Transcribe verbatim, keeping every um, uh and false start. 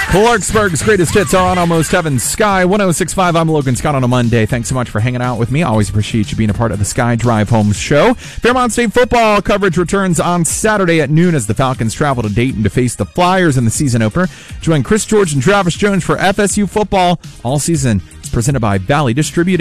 Clarksburg's greatest hits are on Almost Heaven Sky one oh six point five. I'm Logan Scott on a Monday. Thanks so much for hanging out with me. I always appreciate you being a part of the Sky Drive Home show. Fairmont State football coverage returns on Saturday at noon as the Falcons travel to Dayton to face the Flyers in the season opener. Join Chris George and Travis Jones for F S U football all season. It's presented by Valley Distributing.